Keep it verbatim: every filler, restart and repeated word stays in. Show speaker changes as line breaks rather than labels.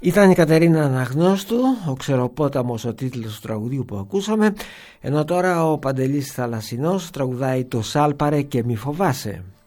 Ήταν η Κατερίνα Αναγνώστου, ο Ξεροπόταμος ο τίτλος του τραγουδίου που ακούσαμε, ενώ τώρα ο Παντελής Θαλασσινός τραγουδάει το «Σάλπαρε και μη φοβάσαι».